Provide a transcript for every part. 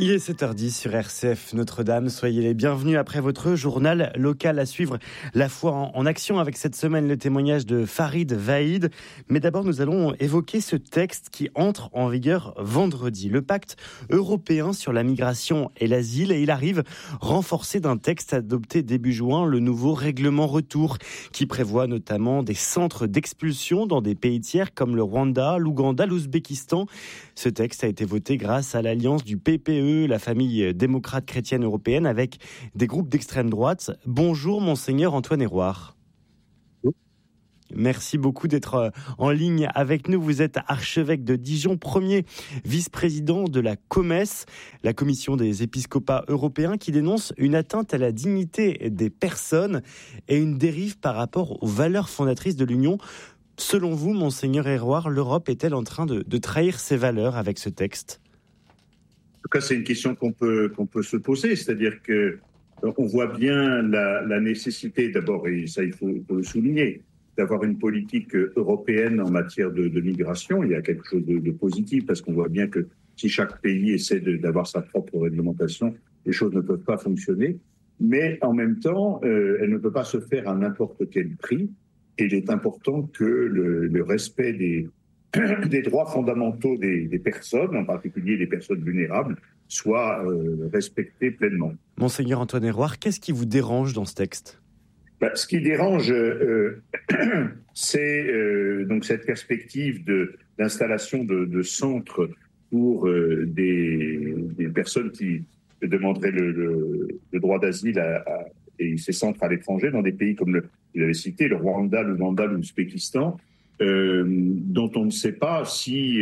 Il est 7h10 sur RCF Notre-Dame. Soyez les bienvenus après votre journal local à suivre. La foi en action avec cette semaine le témoignage de Farid Vaïd. Mais d'abord, nous allons évoquer ce texte qui entre en vigueur vendredi. Le pacte européen sur la migration et l'asile. Et il arrive renforcé d'un texte adopté début juin, le nouveau règlement retour, qui prévoit notamment des centres d'expulsion dans des pays tiers comme le Rwanda, l'Ouganda, l'Ouzbékistan. Ce texte a été voté grâce à l'alliance du PPE, la famille démocrate chrétienne européenne, avec des groupes d'extrême droite. Bonjour, Monseigneur Antoine Héroard. Merci beaucoup d'être en ligne avec nous. Vous êtes archevêque de Dijon, premier vice-président de la COMES, la Commission des épiscopats européens, qui dénonce une atteinte à la dignité des personnes et une dérive par rapport aux valeurs fondatrices de l'Union. Selon vous, Monseigneur Héroard, l'Europe est-elle en train de trahir ses valeurs avec ce texte ? En tout cas, c'est une question qu'on peut se poser, c'est-à-dire que on voit bien la nécessité d'abord, et ça il faut le souligner, d'avoir une politique européenne en matière de migration. Il y a quelque chose de positif parce qu'on voit bien que si chaque pays essaie d'avoir sa propre réglementation, les choses ne peuvent pas fonctionner. Mais en même temps, elle ne peut pas se faire à n'importe quel prix. Et il est important que le respect des droits fondamentaux des personnes, en particulier des personnes vulnérables, soit respecté pleinement. Monseigneur Antoine Héroard, qu'est-ce qui vous dérange dans ce texte ? Ce qui dérange, c'est donc cette perspective d'installation de centres pour des personnes qui demanderaient le droit d'asile et ces centres à l'étranger, dans des pays comme vous avez cité, le Rwanda, l'Ouganda, l'Ouzbékistan, dont on ne sait pas si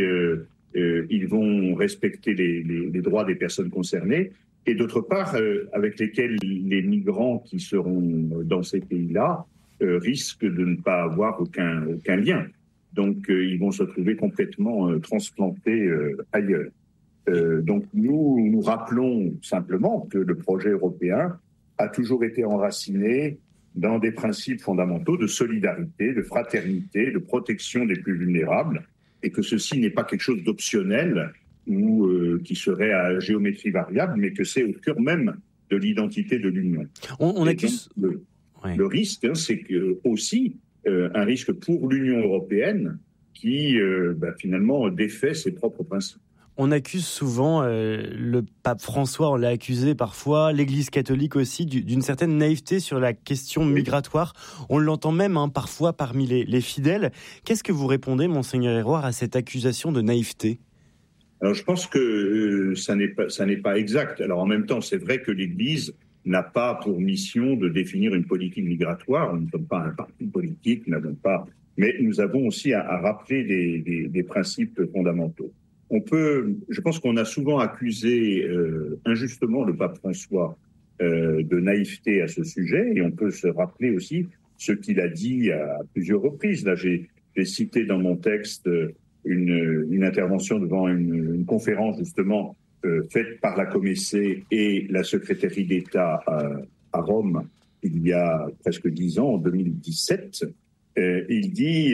ils vont respecter les droits des personnes concernées, et d'autre part, avec lesquels les migrants qui seront dans ces pays-là risquent de ne pas avoir aucun lien. Donc, ils vont se trouver complètement transplantés ailleurs. Donc, nous rappelons simplement que le projet européen a toujours été enraciné dans des principes fondamentaux de solidarité, de fraternité, de protection des plus vulnérables, et que ceci n'est pas quelque chose d'optionnel ou qui serait à géométrie variable, mais que c'est au cœur même de l'identité de l'Union. On accuse... Le risque, c'est aussi un risque pour l'Union européenne qui, finalement, défait ses propres principes. On accuse souvent le pape François, on l'a accusé parfois, l'Église catholique aussi, d'une certaine naïveté sur la question migratoire. On l'entend même parfois parmi les fidèles. Qu'est-ce que vous répondez, Monseigneur Héroard, à cette accusation de naïveté ? Alors je pense que ça n'est pas exact. Alors en même temps, c'est vrai que l'Église n'a pas pour mission de définir une politique migratoire. Nous ne sommes pas un parti politique, nous n'avons pas. Mais nous avons aussi à rappeler des principes fondamentaux. Je pense qu'on a souvent accusé injustement le pape François de naïveté à ce sujet, et on peut se rappeler aussi ce qu'il a dit à plusieurs reprises. Là, j'ai cité dans mon texte une intervention devant une conférence justement faite par la Comessée et la secrétaire d'État à Rome il y a presque 10 ans, en 2017. Il dit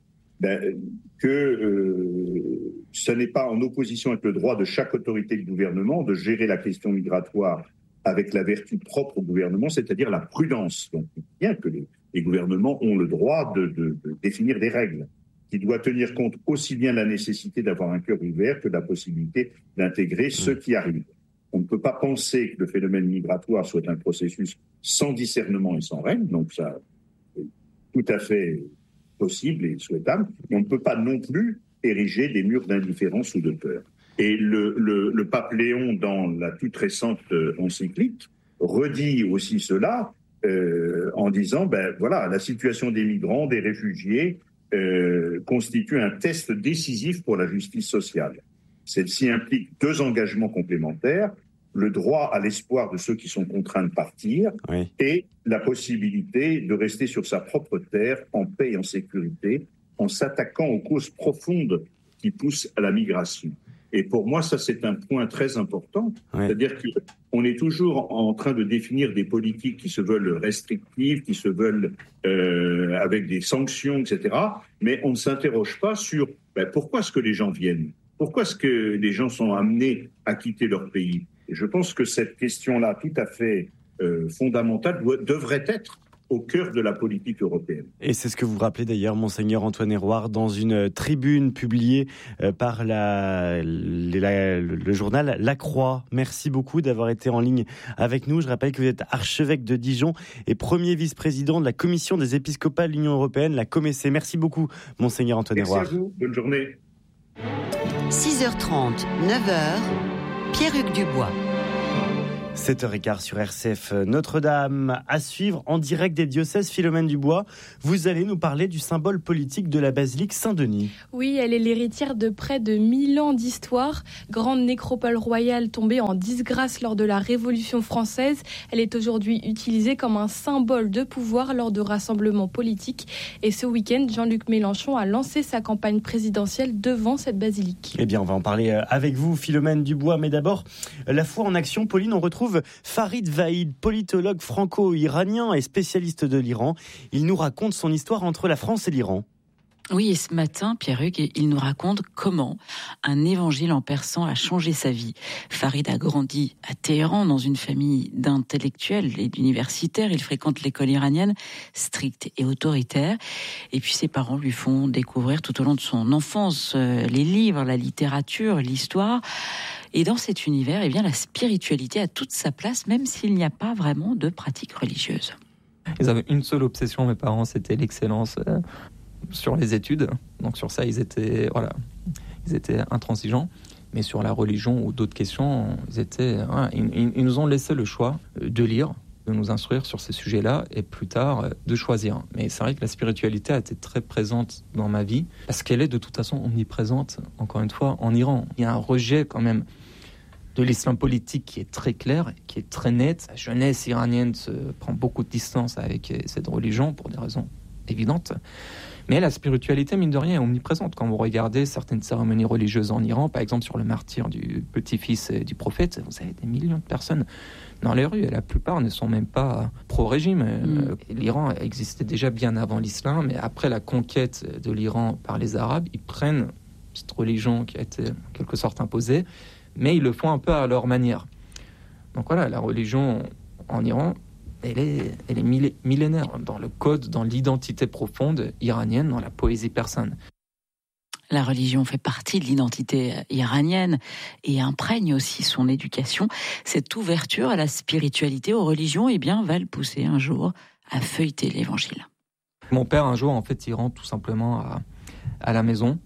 que ce n'est pas en opposition avec le droit de chaque autorité de gouvernement de gérer la question migratoire avec la vertu propre au gouvernement, c'est-à-dire la prudence. Donc, bien que les gouvernements ont le droit de définir des règles, qui doit tenir compte aussi bien de la nécessité d'avoir un cœur ouvert que de la possibilité d'intégrer ceux qui arrivent. On ne peut pas penser que le phénomène migratoire soit un processus sans discernement et sans règles, donc ça est tout à fait possible et souhaitable, mais on ne peut pas non plus ériger des murs d'indifférence ou de peur. Et le pape Léon, dans la toute récente encyclique, redit aussi cela en disant, la situation des migrants, des réfugiés, constitue un test décisif pour la justice sociale. Celle-ci implique 2 engagements complémentaires, le droit à l'espoir de ceux qui sont contraints de partir et la possibilité de rester sur sa propre terre en paix et en sécurité en s'attaquant aux causes profondes qui poussent à la migration. Et pour moi, ça, c'est un point très important. C'est-à-dire qu'on est toujours en train de définir des politiques qui se veulent restrictives, qui se veulent avec des sanctions, etc. Mais on ne s'interroge pas sur pourquoi est-ce que les gens viennent. Pourquoi est-ce que les gens sont amenés à quitter leur pays? Et je pense que cette question-là, tout à fait fondamentale, devrait être au cœur de la politique européenne. Et c'est ce que vous rappelez d'ailleurs, Monseigneur Antoine Hérouard, dans une tribune publiée par le journal La Croix. Merci beaucoup d'avoir été en ligne avec nous. Je rappelle que vous êtes archevêque de Dijon et premier vice-président de la Commission des épiscopats de l'Union européenne, la Comessé. Merci beaucoup, Monseigneur Antoine Hérouard. Merci à vous. Bonne journée. 6h30, 9h, Pierre-Hugues Dubois. 7h15 sur RCF Notre-Dame. À suivre en direct des diocèses. Philomène Dubois, vous allez nous parler du symbole politique de la basilique Saint-Denis. Oui, elle est l'héritière de près de 1000 ans d'histoire. Grande nécropole royale tombée en disgrâce lors de la Révolution française. Elle est aujourd'hui utilisée comme un symbole de pouvoir lors de rassemblements politiques. Et ce week-end, Jean-Luc Mélenchon a lancé sa campagne présidentielle devant cette basilique. Eh bien, on va en parler avec vous, Philomène Dubois. Mais d'abord, la foi en action. Pauline, on retrouve Farid Vahid, politologue franco-iranien et spécialiste de l'Iran. Il nous raconte son histoire entre la France et l'Iran. Oui, et ce matin, Pierre-Hugues, il nous raconte comment un évangile en persan a changé sa vie. Farid a grandi à Téhéran dans une famille d'intellectuels et d'universitaires. Il fréquente l'école iranienne, stricte et autoritaire. Et puis ses parents lui font découvrir tout au long de son enfance les livres, la littérature, l'histoire. Et dans cet univers, eh bien, la spiritualité a toute sa place, même s'il n'y a pas vraiment de pratique religieuse. Ils avaient une seule obsession, mes parents, c'était l'excellence sur les études. Donc sur ça, ils étaient intransigeants. Mais sur la religion ou d'autres questions, ils nous ont laissé le choix de lire, de nous instruire sur ces sujets-là et plus tard de choisir. Mais c'est vrai que la spiritualité a été très présente dans ma vie parce qu'elle est de toute façon omniprésente, encore une fois, en Iran. Il y a un rejet quand même de l'islam politique qui est très clair, qui est très net. La jeunesse iranienne prend beaucoup de distance avec cette religion pour des raisons évidentes. Mais la spiritualité, mine de rien, est omniprésente. Quand vous regardez certaines cérémonies religieuses en Iran, par exemple sur le martyre du petit-fils du prophète, vous avez des millions de personnes dans les rues, et la plupart ne sont même pas pro-régime. L'Iran existait déjà bien avant l'islam, mais après la conquête de l'Iran par les Arabes, ils prennent cette religion qui a été en quelque sorte imposée, mais ils le font un peu à leur manière. Donc voilà, la religion en Iran, elle est millénaire, dans le code, dans l'identité profonde iranienne, dans la poésie persane. La religion fait partie de l'identité iranienne et imprègne aussi son éducation. Cette ouverture à la spiritualité, aux religions, eh bien, va le pousser un jour à feuilleter l'évangile. Mon père, un jour, en fait, il rentre tout simplement à la maison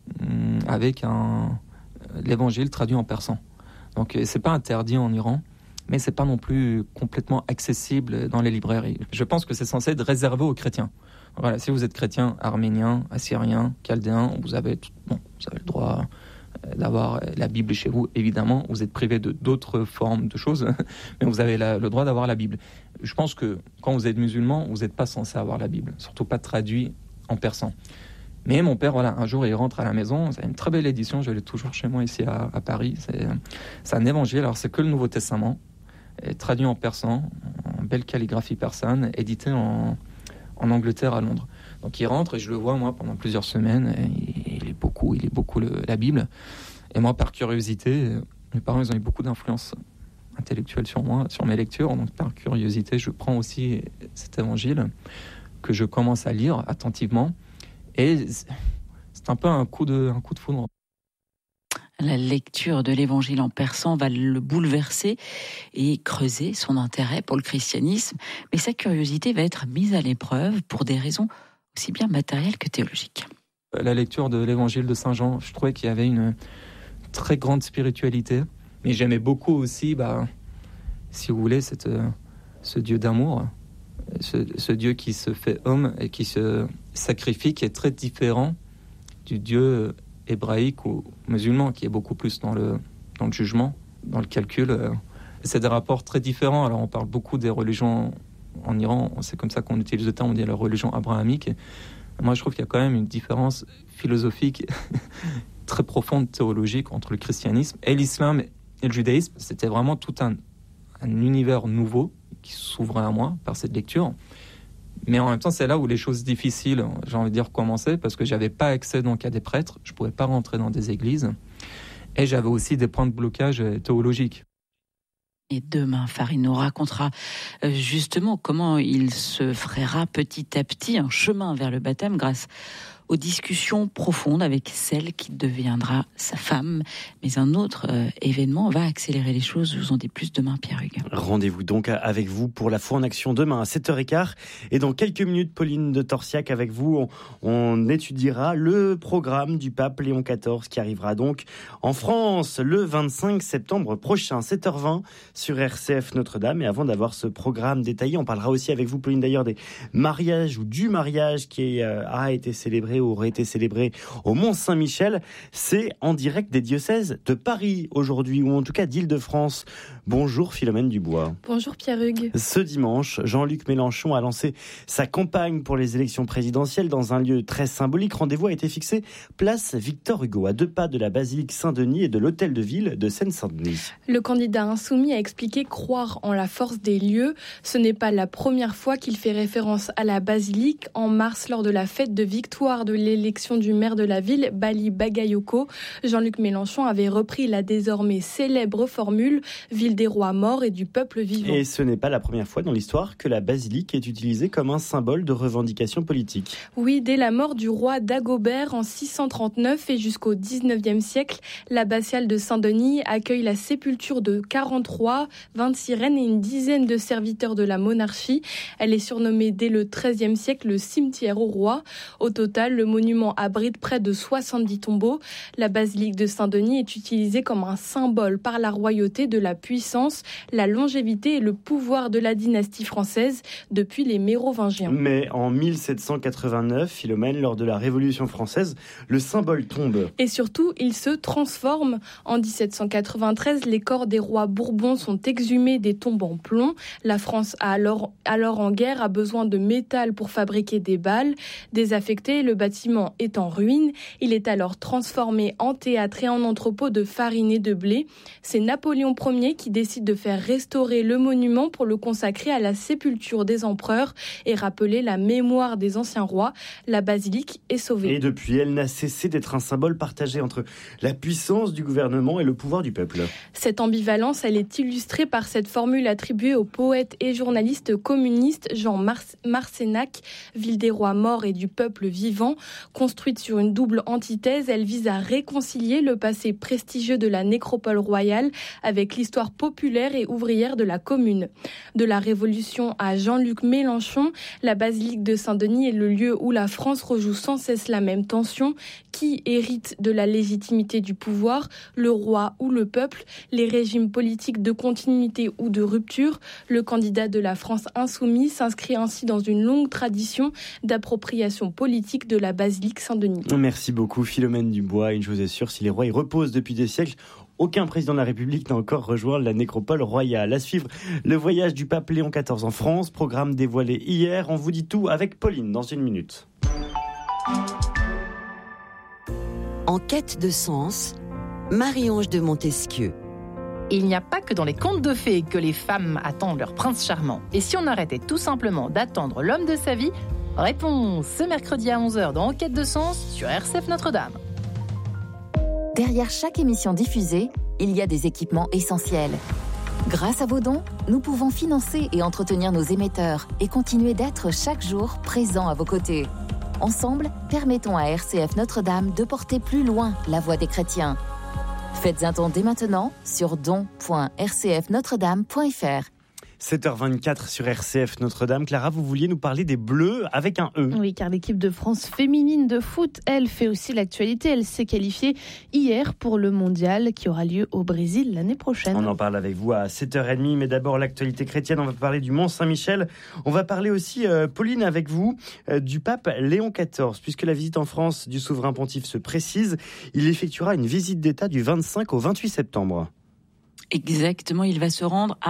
avec l'évangile traduit en persan. Donc, c'est pas interdit en Iran, mais c'est pas non plus complètement accessible dans les librairies. Je pense que c'est censé être réservé aux chrétiens. Voilà, si vous êtes chrétien, arménien, assyrien, chaldéen, vous avez le droit d'avoir la Bible chez vous. Évidemment, vous êtes privé de d'autres formes de choses, mais vous avez le droit d'avoir la Bible. Je pense que quand vous êtes musulman, vous n'êtes pas censé avoir la Bible, surtout pas traduit en persan. Mais mon père, voilà, un jour, il rentre à la maison. C'est une très belle édition. Je l'ai toujours chez moi ici à Paris. C'est un évangile. Alors, c'est que le Nouveau Testament, traduit en persan, en belle calligraphie persane, édité en Angleterre, à Londres. Donc il rentre et je le vois, moi, pendant plusieurs semaines. Il lit beaucoup la Bible. Et moi, par curiosité, mes parents, ils ont eu beaucoup d'influence intellectuelle sur moi, sur mes lectures. Donc par curiosité, je prends aussi cet évangile que je commence à lire attentivement. Et c'est un peu un coup de foudre. La lecture de l'évangile en persan va le bouleverser et creuser son intérêt pour le christianisme. Mais sa curiosité va être mise à l'épreuve pour des raisons aussi bien matérielles que théologiques. La lecture de l'évangile de Saint Jean, je trouvais qu'il y avait une très grande spiritualité. Mais j'aimais beaucoup aussi, si vous voulez, ce Dieu d'amour, ce Dieu qui se fait homme et qui se sacrifie, qui est très différent du Dieu hébraïque ou musulman, qui est beaucoup plus dans le jugement, dans le calcul. C'est des rapports très différents. Alors on parle beaucoup des religions en Iran, c'est comme ça qu'on utilise le terme, on dit la religion abrahamique. Moi je trouve qu'il y a quand même une différence philosophique très profonde, théologique, entre le christianisme et l'islam et le judaïsme. C'était vraiment tout un univers nouveau qui s'ouvrait à moi par cette lecture. Mais en même temps, c'est là où les choses difficiles, j'ai envie de dire, commençaient, parce que j'avais pas accès donc à des prêtres, je pouvais pas rentrer dans des églises. Et j'avais aussi des points de blocage théologiques. Et demain, Farid nous racontera justement comment il se frayera petit à petit un chemin vers le baptême grâce aux discussions profondes avec celle qui deviendra sa femme. Mais un autre événement va accélérer les choses. Je vous en dis plus demain, Pierre Hugues. Rendez-vous donc avec vous pour la foi en action demain à 7h15. Et dans quelques minutes, Pauline de Torsiac, avec vous, on étudiera le programme du pape Léon XIV qui arrivera donc en France le 25 septembre prochain, 7h20 sur RCF Notre-Dame. Et avant d'avoir ce programme détaillé, on parlera aussi avec vous, Pauline, d'ailleurs, des mariages ou du mariage qui a été célébré ou aurait été célébré au Mont-Saint-Michel. C'est en direct des diocèses de Paris aujourd'hui, ou en tout cas d'Île-de-France. Bonjour Philomène Dubois. Bonjour Pierre Hugues. Ce dimanche, Jean-Luc Mélenchon a lancé sa campagne pour les élections présidentielles dans un lieu très symbolique. Rendez-vous a été fixé place Victor Hugo, à 2 pas de la basilique Saint-Denis et de l'hôtel de ville de Seine-Saint-Denis. Le candidat insoumis a expliqué croire en la force des lieux. Ce n'est pas la première fois qu'il fait référence à la basilique. En mars, lors de la fête de victoire de l'élection du maire de la ville, Bali Bagayoko, Jean-Luc Mélenchon avait repris la désormais célèbre formule « Ville des rois morts et du peuple vivant ». Et ce n'est pas la première fois dans l'histoire que la basilique est utilisée comme un symbole de revendication politique. Oui, dès la mort du roi Dagobert en 639 et jusqu'au 19e siècle, l'abbatiale de Saint-Denis accueille la sépulture de 43, 26 reines et une dizaine de serviteurs de la monarchie. Elle est surnommée dès le XIIIe siècle le cimetière aux rois. Au total, le monument abrite près de 70 tombeaux. La basilique de Saint-Denis est utilisée comme un symbole par la royauté de la puissance, la longévité et le pouvoir de la dynastie française depuis les Mérovingiens. Mais en 1789, Philomène, lors de la Révolution française, le symbole tombe. Et surtout, il se transforme. En 1793, les corps des rois Bourbons sont exhumés des tombes en plomb. La France, alors en guerre, a besoin de métal pour fabriquer des balles. Désaffecté, le bâtiment est en ruine. Il est alors transformé en théâtre et en entrepôt de farine et de blé. C'est Napoléon Ier qui décide de faire restaurer le monument pour le consacrer à la sépulture des empereurs et rappeler la mémoire des anciens rois. La basilique est sauvée. Et depuis, elle n'a cessé d'être un symbole partagé entre la puissance du gouvernement et le pouvoir du peuple. Cette ambivalence, elle est illustrée par cette formule attribuée au poète et journaliste communiste Jean Marcenac, Ville des rois morts et du peuple vivant. Construite sur une double antithèse, elle vise à réconcilier le passé prestigieux de la nécropole royale avec l'histoire populaire et ouvrière de la commune. De la Révolution à Jean-Luc Mélenchon, la basilique de Saint-Denis est le lieu où la France rejoue sans cesse la même tension. Qui hérite de la légitimité du pouvoir, le roi ou le peuple, les régimes politiques de continuité ou de rupture? Le candidat de la France insoumise s'inscrit ainsi dans une longue tradition d'appropriation politique de la basilique Saint-Denis. Merci beaucoup Philomène Dubois. Une chose est sûre, si les rois y reposent depuis des siècles, aucun président de la République n'a encore rejoint la nécropole royale. À suivre, le voyage du pape Léon XIV en France, programme dévoilé hier. On vous dit tout avec Pauline dans une minute. En quête de sens, Marie-Ange de Montesquieu. Il n'y a pas que dans les contes de fées que les femmes attendent leur prince charmant. Et si on arrêtait tout simplement d'attendre l'homme de sa vie? Réponse ce mercredi à 11h dans Enquête de sens sur RCF Notre-Dame. Derrière chaque émission diffusée, il y a des équipements essentiels. Grâce à vos dons, nous pouvons financer et entretenir nos émetteurs et continuer d'être chaque jour présents à vos côtés. Ensemble, permettons à RCF Notre-Dame de porter plus loin la voix des chrétiens. Faites un don dès maintenant sur don.rcfnotredame.fr. 7h24 sur RCF Notre-Dame. Clara, vous vouliez nous parler des Bleus avec un E. Oui, car l'équipe de France féminine de foot, elle, fait aussi l'actualité. Elle s'est qualifiée hier pour le mondial qui aura lieu au Brésil l'année prochaine. On en parle avec vous à 7h30, mais d'abord l'actualité chrétienne. On va parler du Mont-Saint-Michel. On va parler aussi, Pauline, avec vous, du pape Léon XIV. Puisque la visite en France du souverain pontife se précise, il effectuera une visite d'État du 25 au 28 septembre. Exactement, il va se rendre à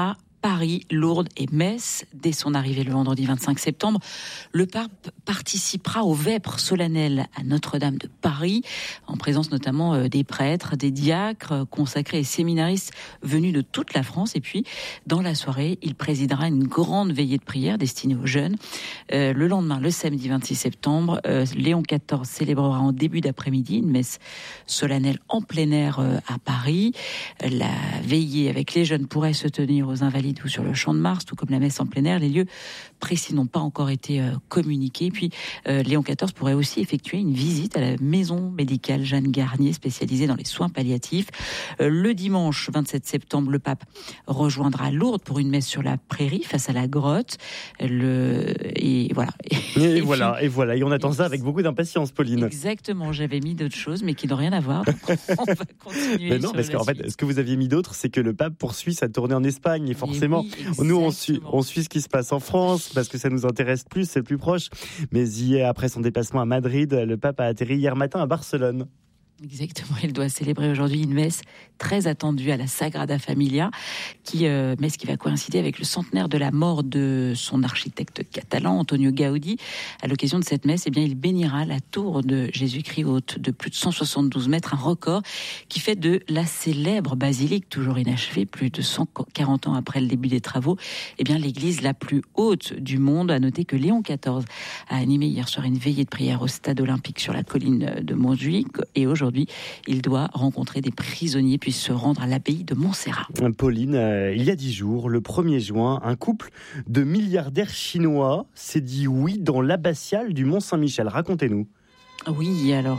Paris, Lourdes et Metz. Dès son arrivée le vendredi 25 septembre, le pape participera aux vêpres solennelles à Notre-Dame de Paris, en présence notamment des prêtres, des diacres, consacrés et séminaristes venus de toute la France. Et puis, dans la soirée, il présidera une grande veillée de prière destinée aux jeunes. Le lendemain, le samedi 26 septembre, Léon XIV célébrera en début d'après-midi une messe solennelle en plein air à Paris. La veillée avec les jeunes pourrait se tenir aux Invalides ou sur le Champ de Mars, tout comme la messe en plein air. Les lieux précis n'ont pas encore été communiqués. Puis Léon XIV pourrait aussi effectuer une visite à la maison médicale Jeanne Garnier, spécialisée dans les soins palliatifs. Le dimanche 27 septembre, le pape rejoindra Lourdes pour une messe sur la prairie face à la grotte. Et voilà. Et voilà. Et on attend ça avec beaucoup d'impatience, Pauline. Exactement. J'avais mis d'autres choses, mais qui n'ont rien à voir. Donc on va continuer. Mais non, parce qu'en fait, ce que vous aviez mis d'autre, c'est que le pape poursuit sa tournée en Espagne. Et forcément, nous, on suit ce qui se passe en France, parce que ça nous intéresse plus, c'est le plus proche. Mais hier, après son déplacement à Madrid, le pape a atterri hier matin à Barcelone. Exactement, il doit célébrer aujourd'hui une messe très attendue à la Sagrada Familia, messe qui va coïncider avec le centenaire de la mort de son architecte catalan, Antonio Gaudí. À l'occasion de cette messe, il bénira la tour de Jésus-Christ haute de plus de 172 mètres, un record qui fait de la célèbre basilique, toujours inachevée, plus de 140 ans après le début des travaux, l'église la plus haute du monde. À noter que Léon XIV a animé hier soir une veillée de prière au stade olympique sur la colline de Montjuïc, et aujourd'hui, il doit rencontrer des prisonniers puis se rendre à l'abbaye de Montserrat. Pauline, il y a 10 jours, le 1er juin, un couple de milliardaires chinois s'est dit oui dans l'abbatiale du Mont-Saint-Michel. Racontez-nous. Oui, alors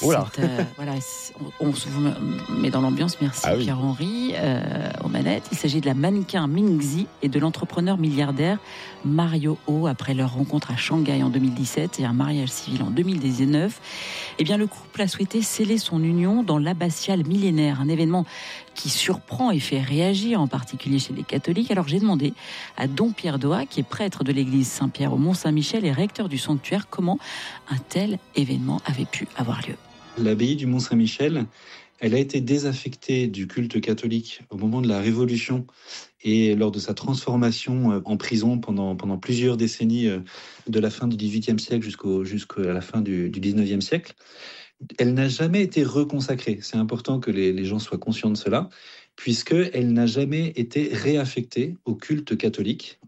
on se met dans l'ambiance. Merci Pierre-Henri aux manettes. Il s'agit de la mannequin Mingzi et de l'entrepreneur milliardaire Mario Ho. Après leur rencontre à Shanghai en 2017 et un mariage civil en 2019, le couple a souhaité sceller son union dans l'abbatiale millénaire, un événement qui surprend et fait réagir, en particulier chez les catholiques. Alors j'ai demandé à Don Pierre Doha, qui est prêtre de l'église Saint-Pierre au Mont-Saint-Michel et recteur du sanctuaire, comment un tel événement avait pu avoir lieu. L'abbaye du Mont-Saint-Michel, elle a été désaffectée du culte catholique au moment de la Révolution et lors de sa transformation en prison pendant plusieurs décennies, de la fin du XVIIIe siècle jusqu'à la fin du XIXe siècle. Elle n'a jamais été reconsacrée. C'est important que les gens soient conscients de cela, puisqu'elle n'a jamais été réaffectée au culte catholique.